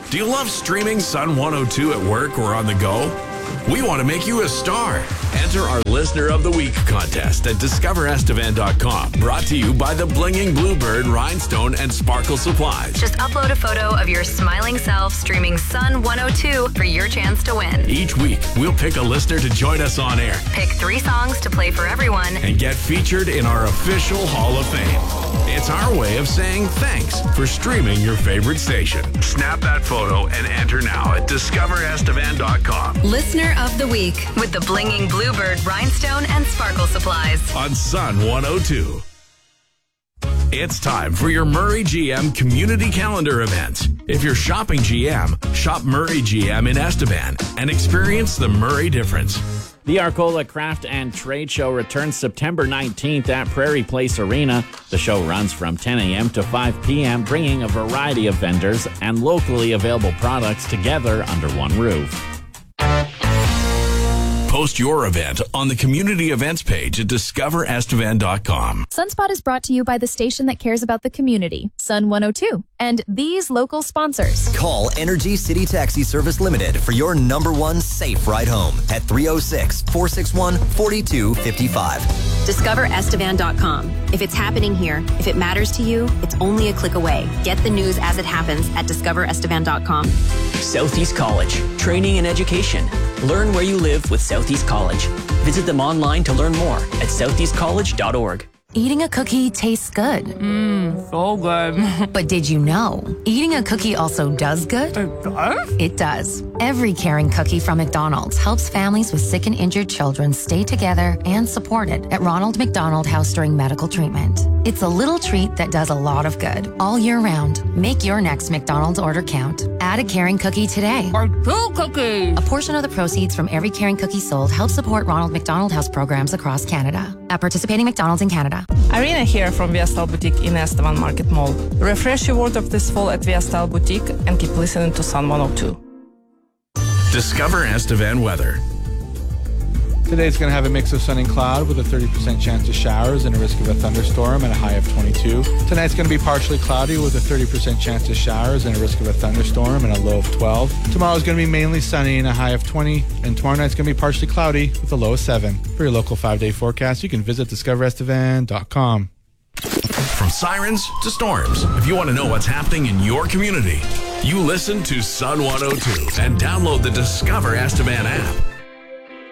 Do you love streaming Sun 102 at work or on the go? We want to make you a star. Enter our Listener of the Week contest at discoverestevan.com. Brought to you by the Blinging Bluebird, Rhinestone, and Sparkle Supplies. Just upload a photo of your smiling self streaming Sun 102 for your chance to win. Each week, we'll pick a listener to join us on air. Pick 3 songs to play for everyone. And get featured in our official Hall of Fame. It's our way of saying thanks for streaming your favorite station. Snap that photo and enter now at discoverestevan.com. Listener of the Week with the Blinging Bluebird, Rhinestone, and Sparkle Supplies. On Sun 102. It's time for your Murray GM community calendar events. If you're shopping GM, shop Murray GM in Estevan and experience the Murray difference. The Arcola Craft and Trade Show returns September 19th at Prairie Place Arena. The show runs from 10 a.m. to 5 p.m., bringing a variety of vendors and locally available products together under one roof. Post your event on the community events page at discoverestevan.com. Sunspot is brought to you by the station that cares about the community, Sun 102, and these local sponsors. Call Energy City Taxi Service Limited for your number one safe ride home at 306-461-4255. DiscoverEstevan.com. If it's happening here, if it matters to you, it's only a click away. Get the news as it happens at DiscoverEstevan.com. Southeast College, training and education. Learn where you live with Southeast College. Visit them online to learn more at southeastcollege.org. Eating a cookie tastes good. So good. But did you know, eating a cookie also does good? It does? It does. Every caring cookie from McDonald's helps families with sick and injured children stay together and supported at Ronald McDonald House during medical treatment. It's a little treat that does a lot of good all year round. Make your next McDonald's order count. Add a caring cookie today. Or 2 cookies. A portion of the proceeds from every caring cookie sold helps support Ronald McDonald House programs across Canada. At participating McDonald's in Canada. Irina here from Viastyle Boutique in Estevan Market Mall. Refresh your wardrobe this fall at Viastyle Boutique and keep listening to Sun 102. Discover Estevan weather. Today's going to have a mix of sun and cloud with a 30% chance of showers and a risk of a thunderstorm and a high of 22. Tonight's going to be partially cloudy with a 30% chance of showers and a risk of a thunderstorm and a low of 12. Tomorrow's going to be mainly sunny and a high of 20. And tomorrow night's going to be partially cloudy with a low of 7. For your local 5-day forecast, you can visit discoverestevan.com. From sirens to storms, if you want to know what's happening in your community, you listen to Sun 102 and download the Discover Estevan app.